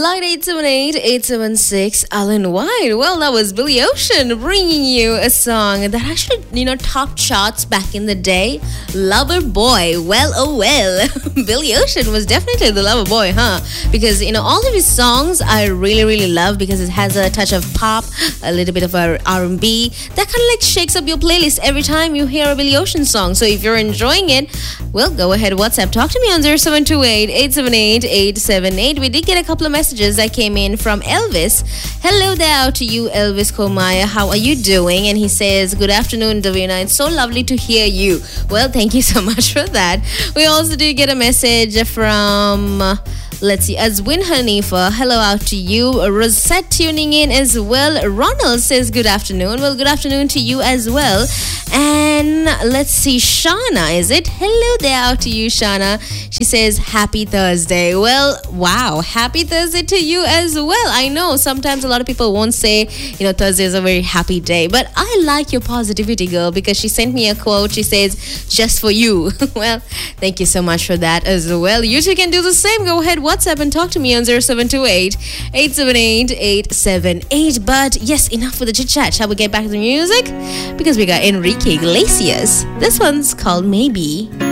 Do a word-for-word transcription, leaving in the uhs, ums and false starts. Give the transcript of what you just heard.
Line eight seven eight, eight seven six, Alan White. Well, that was Billy Ocean bringing you a song that actually, you know, topped charts back in the day. Lover Boy. Well, oh well. Billy Ocean was definitely the lover boy, huh? Because, you know, all of his songs I really, really love because it has a touch of pop, a little bit of R and B. That kind of like shakes up your playlist every time you hear a Billy Ocean song. So if you're enjoying it, well, go ahead, WhatsApp. Talk to me on zero seven two eight, eight seven eight, eight seven eight. We did get a couple of messages that came in from Elvis. Hello there out to you, Elvis Komaya. How are you doing? And he says, good afternoon, Davina. It's so lovely to hear you. Well, thank you so much for that. We also did get a message from... Uh, Let's see, Azwin Hanifa, hello out to you. Rosette tuning in as well. Ronald says good afternoon. Well, good afternoon to you as well. And let's see, Shana, is it? Hello there out to you, Shana. She says happy Thursday. Well, wow, happy Thursday to you as well. I know sometimes a lot of people won't say, you know, Thursday is a very happy day, but I like your positivity, girl, because she sent me a quote. She says, just for you. Well, thank you so much for that as well. You too can do the same. Go ahead, WhatsApp and talk to me on zero seven two eight, eight seven eight, eight seven eight. But yes, enough with the chit chat. Shall we get back to the music? Because we got Enrique Iglesias. This one's called Maybe.